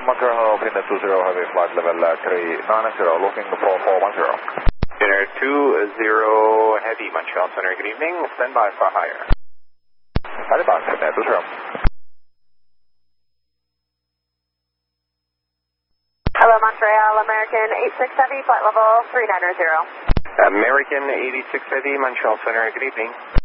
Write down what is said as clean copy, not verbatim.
Montreal, Pinot 20 Heavy, flight level 390, looking for 410. Dinner 20 Heavy, Montreal Center, good evening, stand by for higher. Stand by, Pinot 20. Hello, Montreal, American 86 Heavy, flight level 390. American 86 Heavy, Montreal Center, good evening.